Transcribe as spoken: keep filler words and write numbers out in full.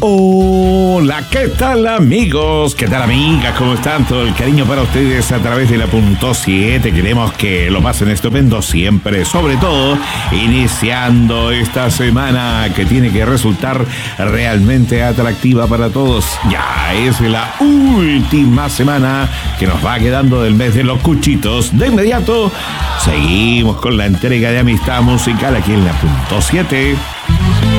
Hola, ¿qué tal amigos? ¿Qué tal amigas? ¿Cómo están? Todo el cariño para ustedes a través de la punto siete. Queremos que lo pasen estupendo siempre, sobre todo iniciando esta semana que tiene que resultar realmente atractiva para todos. Ya es la última semana que nos va quedando del mes de los cuchitos. De inmediato seguimos con la entrega de Amistad Musical aquí en la punto siete.